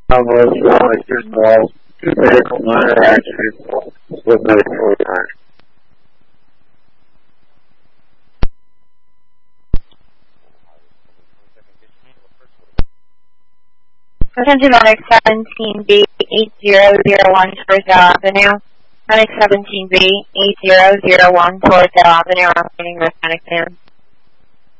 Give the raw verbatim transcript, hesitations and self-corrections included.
was uh, involved two vehicle minor accidents with medical time. Attention Medic seventeen B eight zero zero one towards Avenue. Medic seventeen B eight zero zero one towards Avenue. Operating with Medic Sam.